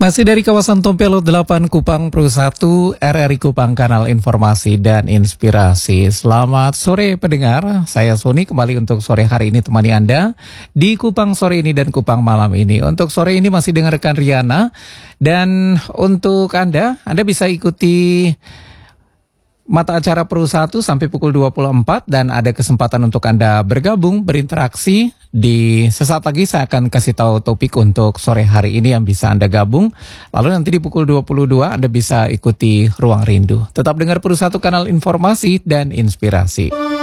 Masih dari kawasan Tompelo 8 Kupang Pro 1 RRI Kupang, kanal informasi dan inspirasi. Selamat sore pendengar, saya Sony kembali untuk sore hari ini temani Anda di Kupang sore ini dan Kupang malam ini. Untuk sore ini masih dengan rekan Riana, dan untuk Anda bisa ikuti mata acara Pro 1 sampai pukul 24 dan ada kesempatan untuk Anda bergabung, berinteraksi. Di sesaat lagi saya akan kasih tahu topik untuk sore hari ini yang bisa Anda gabung. Lalu nanti di pukul 22 Anda bisa ikuti Ruang Rindu. Tetap dengar Pro 1, kanal informasi dan inspirasi.